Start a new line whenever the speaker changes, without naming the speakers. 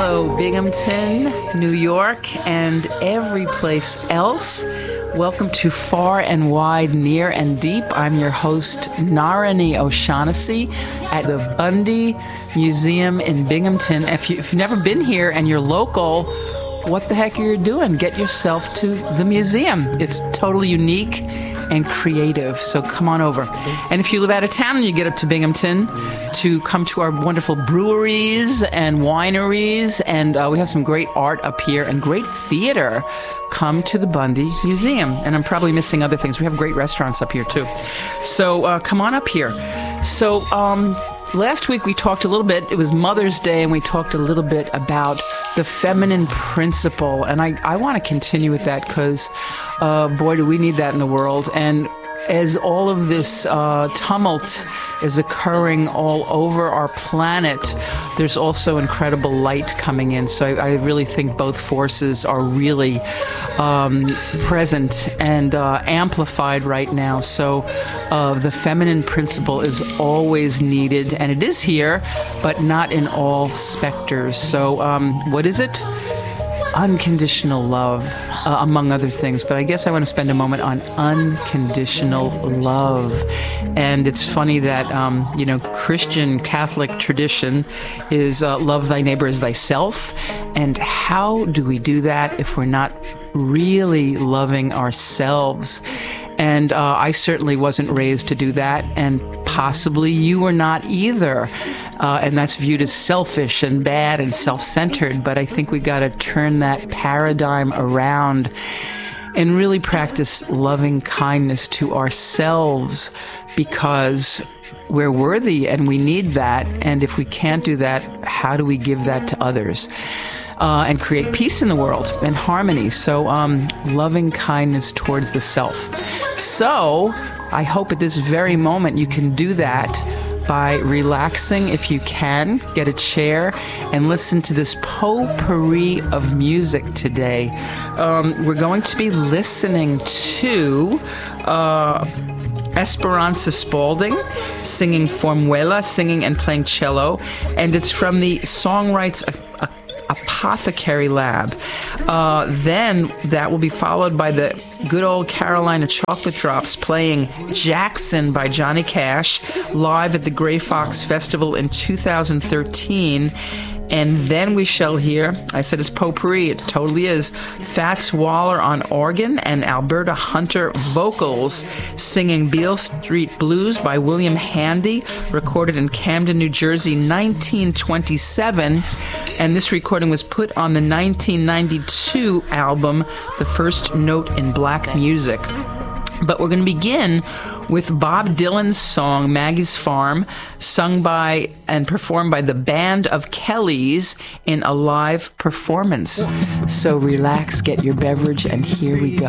Hello, Binghamton, New York, and every place else. Welcome to Far and Wide, Near and Deep. I'm your host, Narani O'Shaughnessy, at the Bundy Museum in Binghamton. If you've never been here and you're local, what the heck are you doing? Get yourself to the museum. It's totally unique and creative, so come on over. And if you live out of town and you get up to Binghamton to come to our wonderful breweries and wineries, and we have some great art up here and great theater, come to the Bundy Museum. And I'm probably missing other things. We have great restaurants up here too. So come on up here. So last week we talked a little bit, it was Mother's Day, and we talked a little bit about the feminine principle. And I want to continue with that because, boy, do we need that in the world. And as all of this tumult is occurring all over our planet, there's also incredible light coming in. So I really think both forces are really present and amplified right now. So the feminine principle is always needed, and it is here, but not in all specters. So what is it? Unconditional love, among other things. But I guess I want to spend a moment on unconditional love. And it's funny that, Christian Catholic tradition is love thy neighbor as thyself. And how do we do that if we're not really loving ourselves? And I certainly wasn't raised to do that, and possibly you were not either. And that's viewed as selfish and bad and self-centered. But I think we got to turn that paradigm around and really practice loving kindness to ourselves, because we're worthy and we need that. And if we can't do that, how do we give that to others? And create peace in the world and harmony. So loving kindness towards the self. So I hope at this very moment you can do that by relaxing if you can. Get a chair and listen to this potpourri of music today. We're going to be listening to Esperanza Spalding singing Formuela, singing and playing cello, and it's from the Songwrites Apothecary Lab. Then that will be followed by the good old Carolina Chocolate Drops playing Jackson by Johnny Cash live at the Gray Fox Festival in 2013. And then we shall hear, I said it's potpourri, it totally is, Fats Waller on organ and Alberta Hunter vocals singing Beale Street Blues by William Handy, recorded in Camden, New Jersey, 1927. And this recording was put on the 1992 album, The First Note in Black Music. But we're going to begin with Bob Dylan's song, Maggie's Farm, sung by and performed by the Band of Kellys in a live performance. So relax, get your beverage, and here we go.